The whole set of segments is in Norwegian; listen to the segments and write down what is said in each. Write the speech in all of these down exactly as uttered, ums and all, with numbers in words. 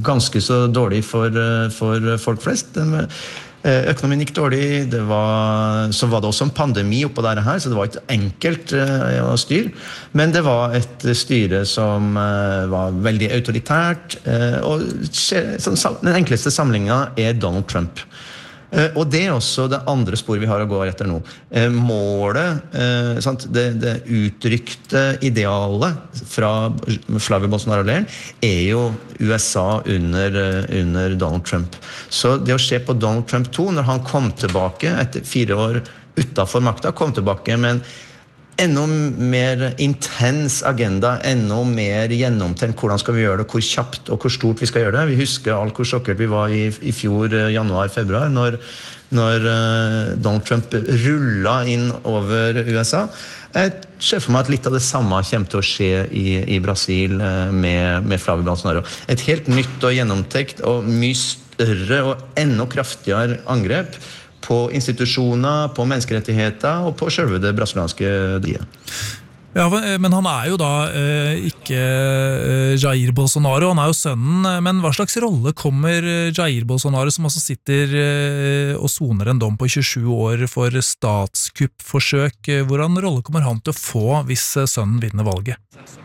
ganske så dårlig for, for folk flest. Økonomien gikk dårlig, det var, så var det også en pandemi oppå dette her, så det var ikke enkelt uh, å styre, men det var et styre som uh, var veldig autoritært, uh, og den enkleste sammenligningen er Donald Trump. Uh, og det er også det andre sporet vi har å gå etter nå. Uh, målet, uh, sant, det, det uttrykte idealet fra Flavio Bolsonaro-leiren er jo U S A under, uh, under Donald Trump. Så det å se på Donald Trump to, når han kom tilbake etter fire år utenfor makta, kom tilbake med en enda mer intens agenda, enda mer gjennomtenkt hvordan skal vi gjøre det, hvor kjapt og hvor stort vi skal gjøre det. Vi husker alt hvor sjokkert vi var i, i fjor, januar, februar, når, når uh, Donald Trump rullet inn over U S A. Jeg ser for meg at litt av det samme kommer til å skje i, i Brasil uh, med, med Flavio Bolsonaro. Et helt nytt og gjennomtenkt og mye større og enda kraftigere angrep på institusjoner, på menneskerettigheter og på selve det brasilianske diet. Ja, men han er jo da eh, ikke eh, Jair Bolsonaro, han er jo sønnen, men hva slags rolle kommer Jair Bolsonaro, som også sitter eh, og soner en dom på tjuesju år for statskuppforsøk, hvordan rolle kommer han til å få hvis sønnen vinner valget?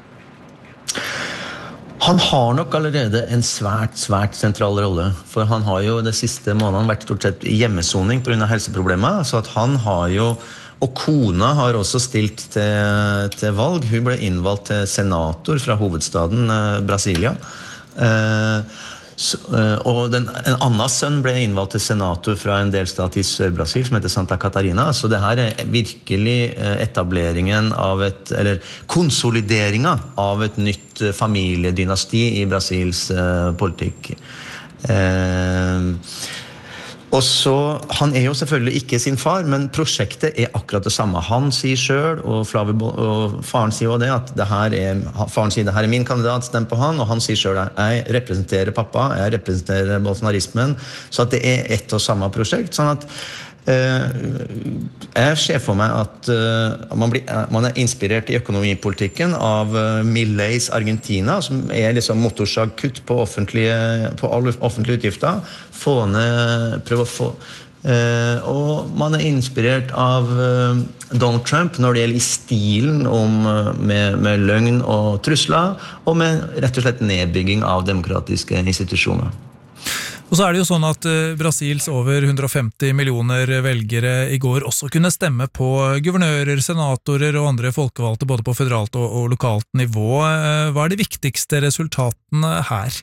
Han har nok allerede en svært, svært sentral rolle, for han har jo det siste måneden vært stort sett i hjemmesoning på grunn av helseproblemer, så at han har jo, og kona har også stilt til, til valg, hun ble innvalgt til senator fra hovedstaden eh, Brasilia, eh, så, eh, og den, en annen sønn ble innvalgt til senator fra en delstat i Sør-Brasil som heter Santa Catarina, så det her er virkelig etableringen av et, eller konsolideringen av et nytt familiedynasti i Brasils eh, politikk. Eh, og så, han er jo selvfølgelig ikke sin far, men prosjektet er akkurat det samme. Han sier selv, og, Flavio, og faren sier jo det, at det her er, faren sier det her er min kandidat, stem på han, og han sier selv, jeg representerer pappa, jeg representerer bolsonarismen, så at det er ett og samme prosjekt, sånn at Uh, jeg ser for meg at uh, man, blir, uh, man er inspirert i økonomipolitikken av uh, Mileis Argentina, som er liksom motorsagkutt på offentlige, på alle offentlige utgifter, få ned, prøve å få uh, og man er inspirert av uh, Donald Trump når det gjelder stilen om, uh, med, med løgn og trusler, og med rett og slett nedbygging av demokratiske institusjoner. Og så er det jo sånn at Brasils over hundre og femti millioner velgere i går også kunne stemme på guvernører, senatorer og andre folkevalgte både på føderalt og, og lokalt nivå. Hva er de viktigste resultatene her?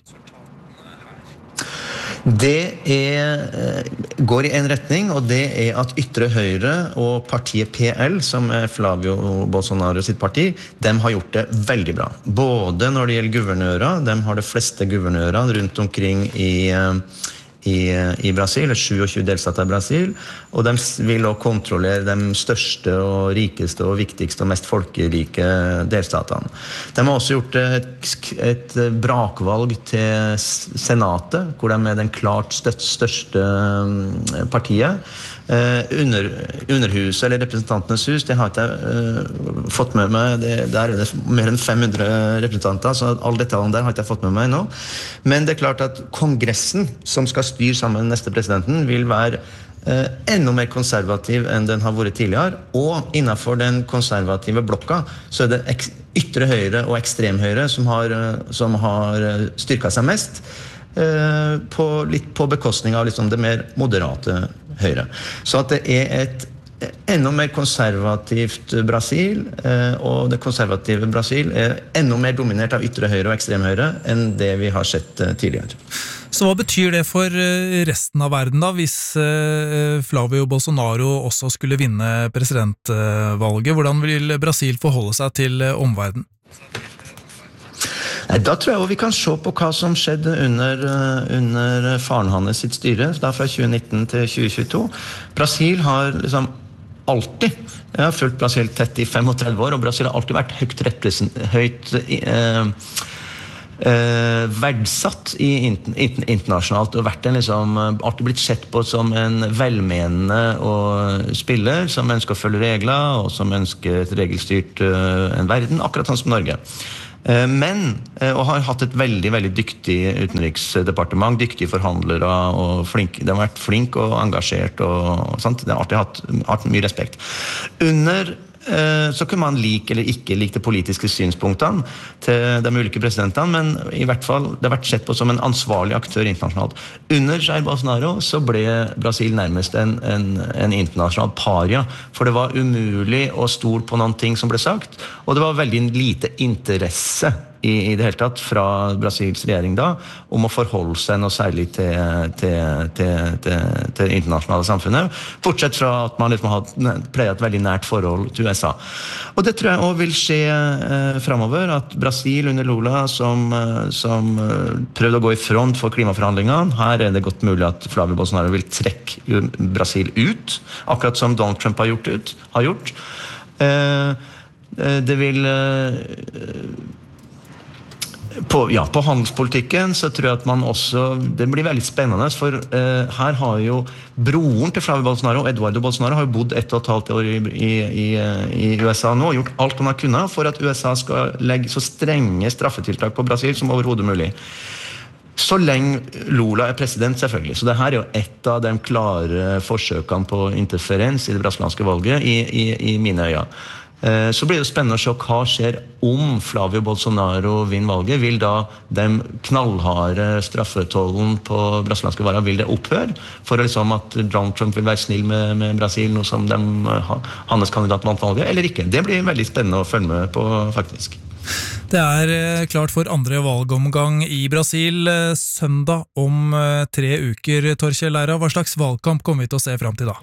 Det er, går i en retning, og det er at ytre høyre og partiet P L, som er Flavio Bolsonaro sitt parti, de har gjort det veldig bra. Både når det gjelder guvernører, de har de fleste guvernørene rundt omkring i, i, i Brasil, tjuesju delstater i Brasil, og de vil også kontrollere de største og rikeste og viktigste og mest folkerike delstatene. De har også gjort et, et brakvalg til senatet, hvor de er den klart største partiet. Uh, under, underhuset, eller representantenes hus, det har ikke jeg uh, fått med meg, det, der er det mer enn fem hundre representanter, så alle detaljene der har ikke jeg fått med meg nå. Men det er klart at kongressen, som skal styre sammen med neste presidenten, vil være uh, enda mer konservativ enn den har vært tidligere, og innenfor den konservative blokka, så er det ek- ytre høyre og ekstrem høyre som har, uh, som har styrket seg mest, uh, på, litt på bekostning av liksom det mer moderate høyre. Så at det er et enda mer konservativt Brasil, og det konservative Brasil er enda mer dominert av ytre høyre og ekstrem høyre enn det vi har sett tidligere. Så hva betyr det for resten av verden da, hvis Flavio Bolsonaro også skulle vinne presidentvalget? Hvordan vil Brasil forholde seg til omverdenen? Da tror jeg vi kan se på hva som skjedde under, under faren hans sitt styre, da fra tjue nitten til tjue tjueto. Brasil har liksom alltid, jeg har fulgt Brasil tett i trettifem år, og Brasil har alltid vært høyt, represent, høyt eh, eh, verdsatt i inter, internasjonalt, og vært en liksom, alltid blitt sett på som en velmenende og spiller, som ønsker å følge regler, og som ønsker et regelstyrt uh, en verden, akkurat sånn som Norge. Men, og har hatt et veldig, veldig dyktig utenriksdepartement, dyktige forhandlere, og flink, de har vært flink og engasjert, og sånt. Det har alltid hatt, hatt mye respekt. Under så kan man like eller ikke like de politiske synspunktene til de ulike presidentene, men i hvert fall det har vært sett på som en ansvarlig aktør internasjonalt. Under Jair Bolsonaro så ble Brasil nærmest en, en, en internasjonal paria, for det var umulig å stole på noen ting som ble sagt, og det var veldig lite interesse i, i det hele tatt fra Brasils regjering da, om å forholde seg noe særlig til, til, til, til, til det internasjonale samfunnet, bortsett fra at man liksom har pleiet et veldig nært forhold til U S A. Og det tror jeg også vil skje eh, fremover, at Brasil under Lula, som, som prøvde å gå i front for klimaforhandlingene, her er det godt mulig at Flavio Bolsonaro vil trekke Brasil ut, akkurat som Donald Trump har gjort. Ut, har gjort. Eh, det vil... Eh, På, ja, på handelspolitikken så tror jeg at man også, det blir veldig spennende, for eh, her har jo broren til Flavio Bolsonaro, Eduardo Bolsonaro, har jo bodd ett og et halvt år i, i, i, i U S A nå, og gjort alt han har kunnet for at U S A skal legge så strenge straffetiltak på Brasil som overhodet mulig. Så lenge Lula er president, selvfølgelig. Så det her er jo et av de klare forsøkene på interferens i det brasilianske valget i, i, i mine øyne. Så blir det spennende å se hva skjer om Flavio Bolsonaro vinner valget. Vil da den knallharde straffetollen på brasilianske varer, vil det opphøre? For liksom at Donald Trump vil være snill med, med Brasil, noe som de, hans kandidat vant valget, eller ikke? Det blir veldig spennende å følge med på, faktisk. Det er klart for andre valgomgang i Brasil søndag om tre uker. Torkjell Leira, hva slags valgkamp kommer vi til å se frem til da?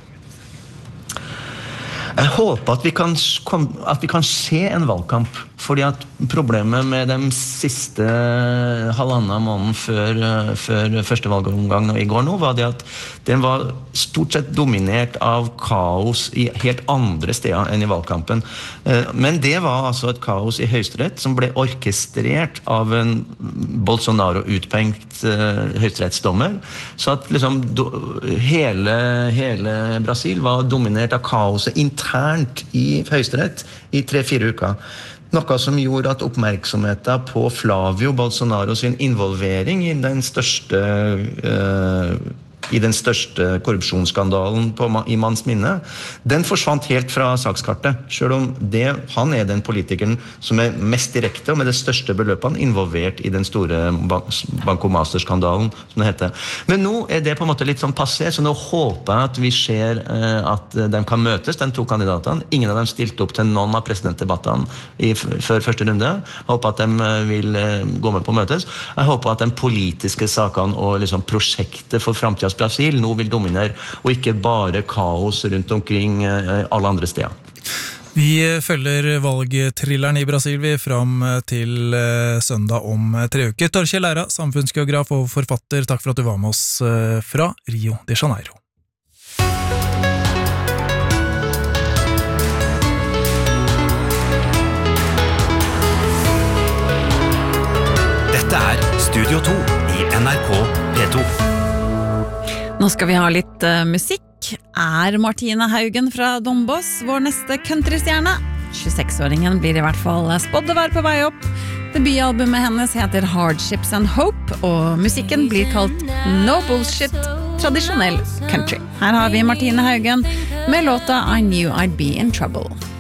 Jeg håper at vi kan, at vi kan se en valgkamp, fordi at problemet med de siste halvannen måneden før, før første valgomgang i går nå, var det at den var stort sett dominert av kaos i helt andre steder enn i valgkampen. Men det var altså et kaos i Høyesterett som ble orkestrert av en Bolsonaro-utpengt høyesterettsdommer, så at liksom hele, hele Brasil var dominert av kaoset internt i Høyesterett i tre-fire uker. Noe som gjorde at oppmerksomheten på Flavio Bolsonaro sin involvering i den største, uh, i den største korrupsjonsskandalen på, i manns minne, den forsvant helt fra sakskartet, selv om det, han er den politikeren som er mest direkte og med det største beløpene involvert i den store Banco Master-skandalen, som det heter. Men nå er det på en måte litt sånn passé, så nå håper jeg at vi ser uh, at de kan møtes, de to kandidatene. Ingen av dem stilte opp til noen av presidentdebattene i, før første runde. Jeg håper at de vil uh, gå med på å møtes. Jeg håper at de politiske sakene og liksom, prosjektet for fremtidens Brasil nå vil dominere, og ikke bare kaos rundt omkring uh, alle andre steder. Vi følger valgtrilleren i Brasil vi fram til uh, søndag om tre uker. Torkjell Leira, samfunnsgeograf og forfatter, takk for at du var med oss uh, fra Rio de Janeiro. Dette er Studio to i N R K P to. Nå skal vi ha litt uh, musikk. Er Martine Haugen fra Dombås vår neste countrystjerne? tjueseks-åringen blir i hvert fall spådd å være på vei opp. Debutalbumet hennes heter Hardships and Hope, og musikken blir kalt No Bullshit, tradisjonell country. Her har vi Martine Haugen med låta I Knew I'd Be in Trouble.